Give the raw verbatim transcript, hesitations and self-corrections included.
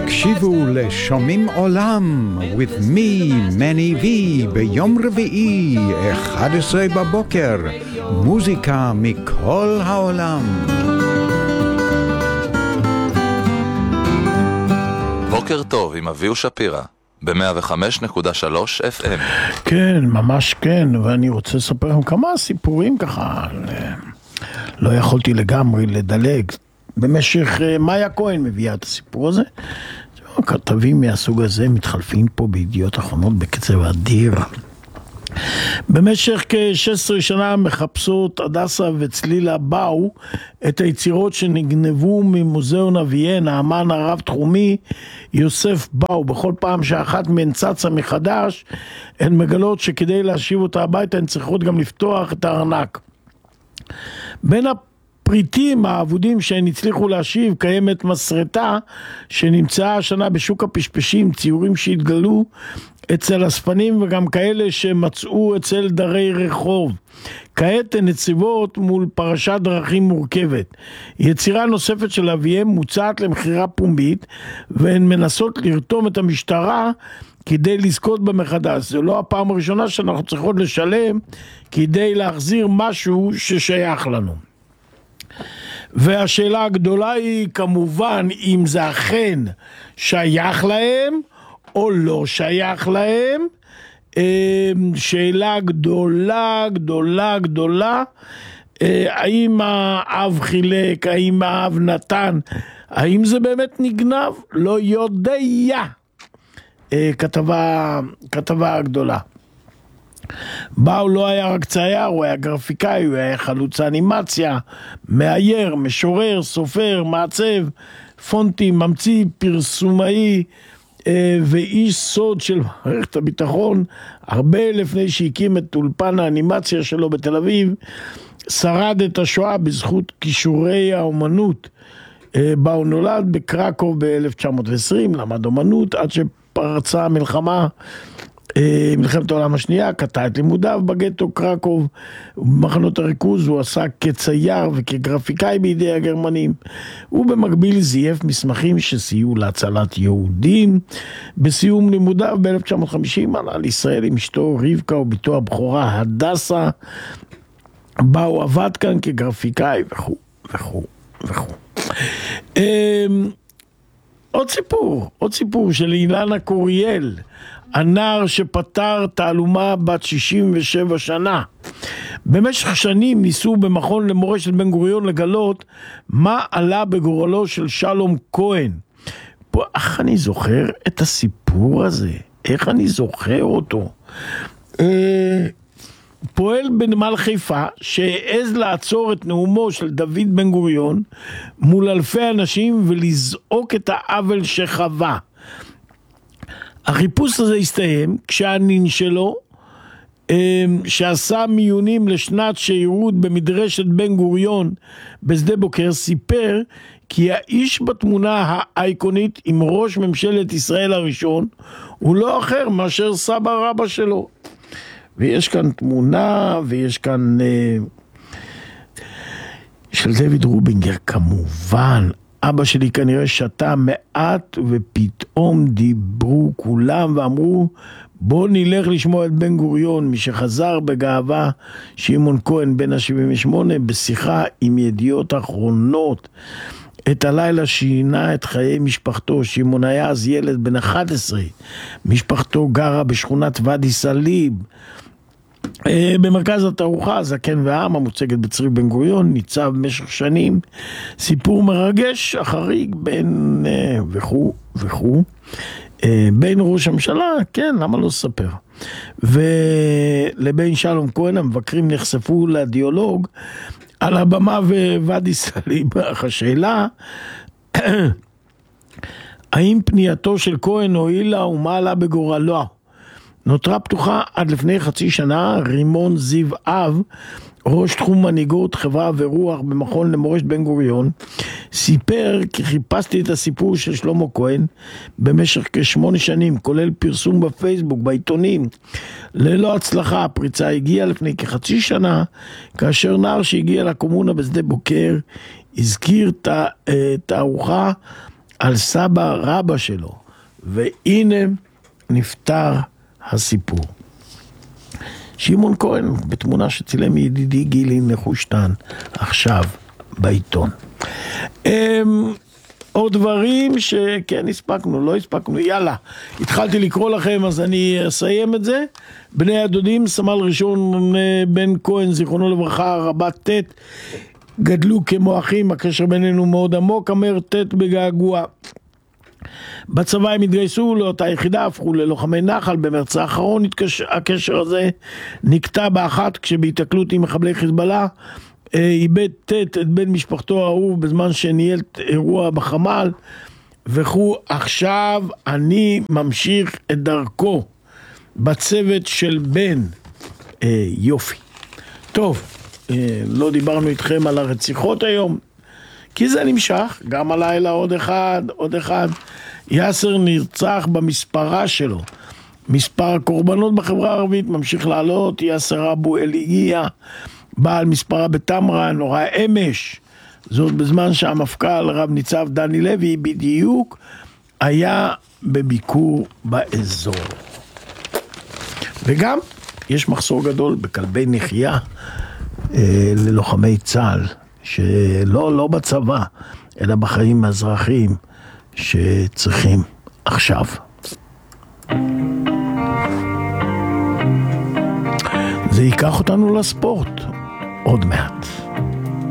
הקשיבו לשומעים עולם with me, מני וי, ביום רביעי, אחת עשרה בבוקר, מוזיקה מכל העולם. בוקר טוב עם אביהו שפירא, ב-מאה וחמש נקודה שלוש אף אם. כן, ממש כן, ואני רוצה לספר לכם כמה סיפורים ככה, לא יכולתי לגמרי לדלג. במשך, מאיה כהן מביאה את הסיפור הזה, כתבים מהסוג הזה מתחלפים פה בידיעות אחרונות בקצב אדיר. במשך כ-שש עשרה שנה מחפשות הדסה וצלילה באו את היצירות שנגנבו ממוזיאון אביהן, האמן הרב תחומי יוסף באו. בכל פעם שאחת מהן צצה מחדש, הן מגלות שכדי להשיב אותה הביתה הן צריכות גם לפתוח את הארנק. בין הפריטים העבודים שהן הצליחו להשיב קיימת מסרטה שנמצאה השנה בשוק הפשפשים, ציורים שהתגלו אצל הספנים וגם כאלה שמצאו אצל דרי רחוב. כעת הן נציבות מול פרשת דרכים מורכבת. יצירה נוספת של אביהם מוצעת למחירה פומבית, והן מנסות לרתום את המשטרה כדי לזכות במחדש. זו לא הפעם הראשונה שאנחנו צריכות לשלם כדי להחזיר משהו ששייך לנו. והשאלה הגדולה היא כמובן אם זה אכן שייך להם או לא שייך להם. שאלה גדולה, גדולה, גדולה. האם האב חילק, האם האב נתן, האם זה באמת נגנב? לא יודע. כתבה, כתבה גדולה. באו לא היה רק צייר, הוא היה גרפיקאי, הוא היה חלוץ אנימציה, מאייר, משורר, סופר, מעצב, פונטי, ממציא, פרסומאי, ואיש סוד של מערכת הביטחון. הרבה לפני שהקים את אולפן האנימציה שלו בתל אביב, שרד את השואה בזכות כישורי האומנות. בה הוא נולד בקרקוב ב-אלף תשע מאות ועשרים, למד אומנות עד שפרצה המלחמה, מלחמת העולם השנייה, קטע את לימודיו בגטו קרקוב, במחנות הריכוז. הוא עשה כצייר וכגרפיקאי בידי הגרמנים. הוא במקביל זייף מסמכים שסייעו להצלת יהודים. בסיום לימודיו ב-אלף תשע מאות וחמישים עלה לישראל עם אשתו רבקה וביתו הבכורה הדסה, בה הוא עבד כאן כגרפיקאי וכו' וכו' וכו'. עוד סיפור, עוד סיפור של אילנה קוריאל, הנער שפטר תעלומה בת שישים ושבע שנה. במשך שנים ניסו במכון למורשת בן גוריון לגלות מה עלה בגורלו של שלום כהן. איך אני זוכר את הסיפור הזה? איך אני זוכר אותו? פועל בנמל חיפה שהעז לעצור את נאומו של דוד בן גוריון מול אלפי אנשים ולזעוק את העוול שחווה. החיפוש הזה הסתיים כשהנין שלו, שעשה מיונים לשנת שירות במדרשת בן גוריון בשדה בוקר, סיפר כי האיש בתמונה האייקונית עם ראש ממשלת ישראל הראשון הוא לא אחר מאשר סבא רבא שלו. ויש כאן תמונה, ויש כאן אה, של דוד רובינגר כמובן. אבא שלי כנראה שתה מעט ופתאום דיברו כולם ואמרו בוא נלך לשמוע את בן גוריון. מי שחזר בגאווה שמעון כהן בן ה-שבעים ושמונה בשיחה עם ידיעות אחרונות. את הלילה שינה את חיי משפחתו. שמעון היה אז ילד בן אחת עשרה. משפחתו גרה בשכונת ואדי סאליב. במרכז התערוכה זקן והעם המוצגת בצריף בן גוריון ניצב במשך שנים סיפור מרגש החריג בין וכו' וכו' בין ראש הממשלה, כן, למה לא לספר, ולבין שלום כהן. המבקרים נחשפו לדיאלוג על הבמה בוואדי סאליב. השאלה האם פנייתו של כהן הועילה ומה עלה בגורלו נותרה פתוחה עד לפני חצי שנה. רימון זיו אב, ראש תחום מנהיגות חברה ורוח במכון למורשת בן גוריון, סיפר כי חיפשתי את הסיפור של שלמה כהן במשך כשמונה שנים, כולל פרסום בפייסבוק, בעיתונים, ללא הצלחה. הפריצה הגיעה לפני כחצי שנה, כאשר נער שהגיע לקומונה בשדה בוקר הזכיר תערוכה על סבא רבא שלו, והנה נפטר הסיפור. שמעון כהן, בתמונה שצילם ידידי גילי נחושתן, עכשיו בעיתון. עוד דברים שכן הספקנו, לא הספקנו, יאללה, התחלתי לקרוא לכם אז אני אסיים את זה. בני הדודים, סמל ראשון בן כהן, זיכרונו לברכה, רבת תת, גדלו כמו אחים, הקשר בינינו מאוד עמוק, אמר תת בגעגוע. בצבא הם התגייסו לאותה יחידה, הפכו ללוחמי נחל, במרץ האחרון התקשר, הקשר הזה נקטע באחת כשבהתקלות עם מחבלי חיזבאללה, איבד תת את בן משפחתו האהוב בזמן שניהל אירוע בחמ"ל וכו'. עכשיו אני ממשיך את דרכו בצוות של בן. אה, יופי. טוב, אה, לא דיברנו איתכם על הרציחות היום, כי זה נמשך, גם הלילה עוד אחד, עוד אחד. יאסר נרצח במספרה שלו. מספר הקורבנות בחברה הערבית ממשיך לעלות. יאסר אבו אל-הגיע, בעל מספרה בתמרה, נורא אמש, זאת בזמן שהמפכ"ל רב ניצב דני לוי בדיוק היה בביקור באזור. וגם יש מחסור גדול בכלבי נחייה אה, ללוחמי צה"ל, שלא לא בצבא, אלא בחיים האזרחיים שצריכים עכשיו. זה ייקח אותנו לספורט עוד מעט.